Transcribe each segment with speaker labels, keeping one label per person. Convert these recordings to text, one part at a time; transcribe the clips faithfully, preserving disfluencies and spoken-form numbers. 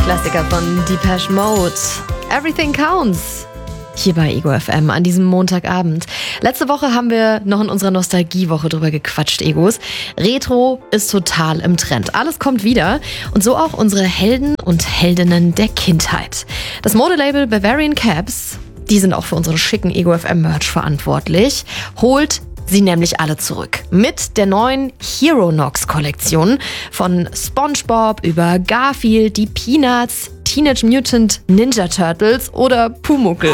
Speaker 1: Klassiker von Depeche Mode. Everything Counts. Hier bei Ego F M an diesem Montagabend. Letzte Woche haben wir noch in unserer Nostalgiewoche drüber gequatscht, Egos. Retro ist total im Trend. Alles kommt wieder. Und so auch unsere Helden und Heldinnen der Kindheit. Das Modelabel Bavarian Caps, die sind auch für unsere schicken Ego F M Merch verantwortlich, holt sie nämlich alle zurück. Mit der neuen Hero-Nox-Kollektion. Von SpongeBob über Garfield, die Peanuts, Teenage Mutant Ninja Turtles oder Pumuckl.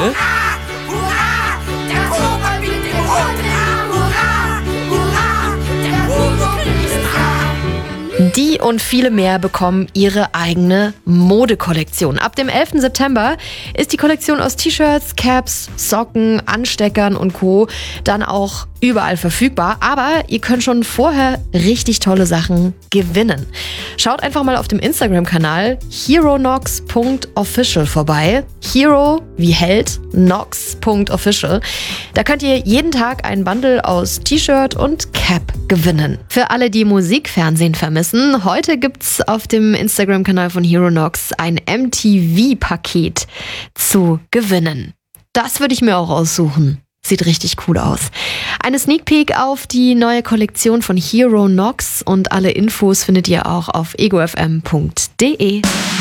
Speaker 1: Die und viele mehr bekommen ihre eigene Modekollektion. Ab dem elften September ist die Kollektion aus T-Shirts, Caps, Socken, Ansteckern und Co. dann auch überall verfügbar. Aber ihr könnt schon vorher richtig tolle Sachen gewinnen. Schaut einfach mal auf dem Instagram-Kanal heronox punkt official vorbei. Hero wie Held, nox punkt official. Da könnt ihr jeden Tag ein Bundle aus T-Shirt und Cap gewinnen. Für alle, die Musikfernsehen vermissen, heute gibt's auf dem Instagram-Kanal von Heronox ein M T V-Paket zu gewinnen. Das würde ich mir auch aussuchen. Sieht richtig cool aus. Eine Sneak Peek auf die neue Kollektion von Heronox und alle Infos findet ihr auch auf ego f m punkt d e.